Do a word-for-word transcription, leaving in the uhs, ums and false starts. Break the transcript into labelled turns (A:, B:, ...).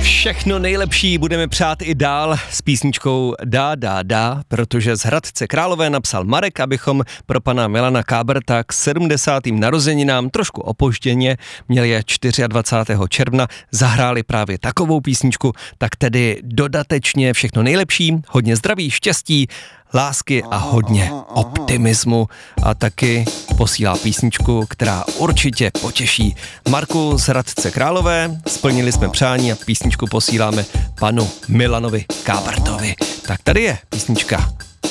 A: Všechno nejlepší budeme přát i dál s písničkou Dá, dá, dá, protože z Hradce Králové napsal Marek, abychom pro pana Milana Káberta k sedmdesátým narozeninám trošku opožděně, měli je dvacátého čtvrtého června, zahráli právě takovou písničku, tak tedy dodatečně všechno nejlepší, hodně zdraví, štěstí, lásky a hodně optimismu a taky posílá písničku, která určitě potěší Marku z Hradce Králové. Splnili jsme přání a písničku posíláme panu Milanovi Kábertovi. Tak tady je písnička